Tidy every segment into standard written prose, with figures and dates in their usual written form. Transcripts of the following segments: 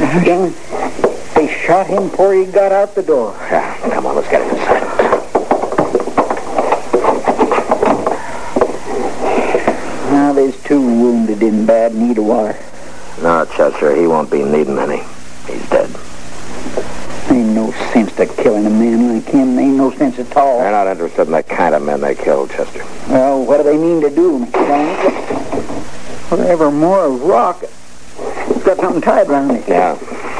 Mr. Dillon, they shot him before he got out the door. Yeah, come on, let's get him inside. Now, there's 2 wounded in bad need of water. No, Chester, he won't be needing any. He's dead. Ain't no sense to killing a man like him. Ain't no sense at all. They're not interested in the kind of men they killed, Chester. Well, what do they mean to do, Mr. Dillon? Whatever more rock. It's got something tied around it. Yeah.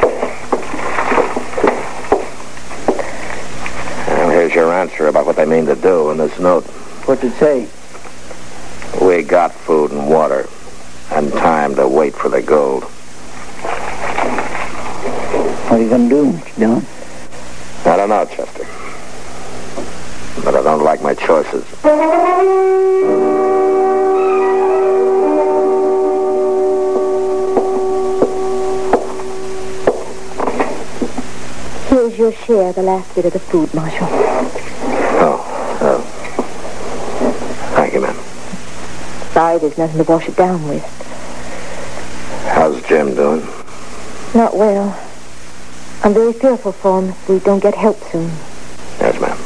Well, here's your answer about what they mean to do in this note. What's it say? We got food and water and time to wait for the gold. What are you going to do, Mr. Dillon? I don't know, Chester. But I don't like my choices. Here's your share, the last bit of the food, Marshal. Thank you, ma'am. Sorry there's nothing to wash it down with. How's Jim doing? Not well. I'm very fearful for him if we don't get help soon. Yes, ma'am.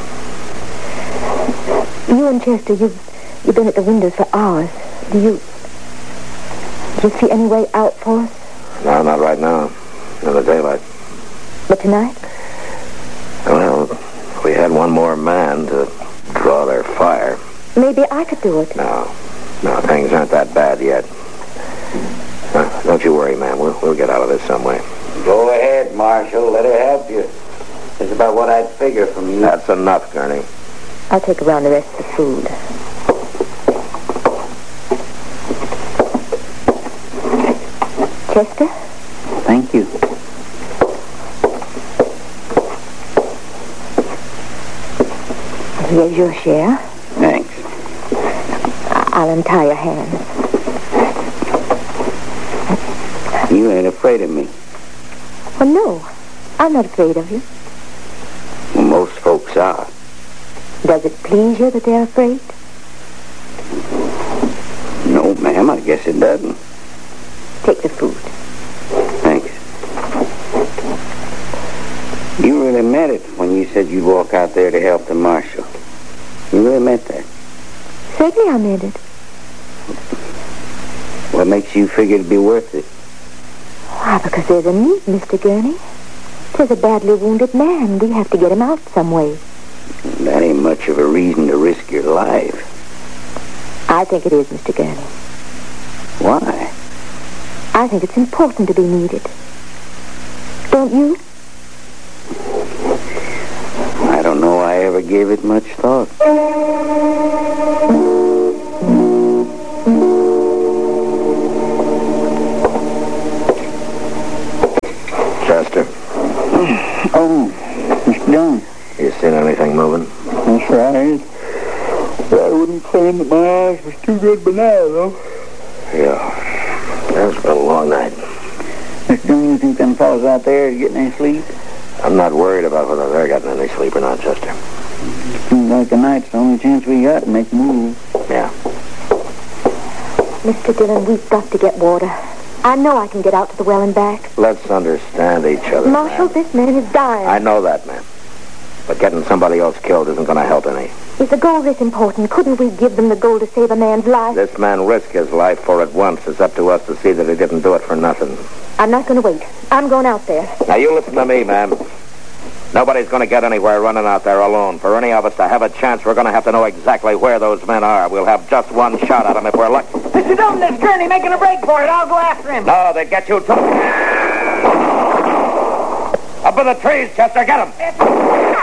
You and Chester, you've been at the windows for hours. Do you see any way out for us? No, not right now. In the daylight. But tonight? Well, we had one more man to draw their fire. Maybe I could do it. No, things aren't that bad yet. Don't you worry, ma'am. We'll get out of this some way. Go ahead, Marshal. Let her help you. That's about what I'd figure from you. That's enough, Gurney. I'll take around the rest of the food. Chester? Thank you. Here's your share. Thanks. I'll untie your hands. You ain't afraid of me. Oh, no. I'm not afraid of you. Well, most folks are. Does it please you that they're afraid? No, ma'am, I guess it doesn't. Take the food. Thanks. You really meant it when you said you'd walk out there to help the Marshal. You really meant that. Certainly I meant it. What makes you figure it'd be worth it? Why, because there's a need, Mr. Gurney. There's a badly wounded man. We have to get him out some way. That ain't much of a reason to risk your life. I think it is, Mr. Gurney. Why? I think it's important to be needed. Don't you? I don't know I ever gave it much thought. Chester, Oh, Mr. Dillon. you seen anything moving? That's right. I wouldn't claim that my eyes was too good by now, though. Yeah. It's been a long night. Mr. Dillon, you think them fellas out there are getting any sleep? I'm not worried about whether they're getting any sleep or not, Chester. Seems like the night's the only chance we got to make a move. Yeah. Mr. Dillon, we've got to get water. I know I can get out to the well and back. Let's understand each other, Marshal, ma'am. this man is dying. I know that, ma'am. But getting somebody else killed isn't going to help any. Is the gold this important? Couldn't we give them the gold to save a man's life? This man risked his life for it once. It's up to us to see that he didn't do it for nothing. I'm not going to wait. I'm going out there. Now, you listen to me, ma'am. Nobody's going to get anywhere running out there alone. For any of us to have a chance, we're going to have to know exactly where those men are. We'll have just one shot at them if we're lucky. Mr. Dillon, this Gurney making a break for it. I'll go after him. No, they get you too. Up in the trees, Chester. Get him.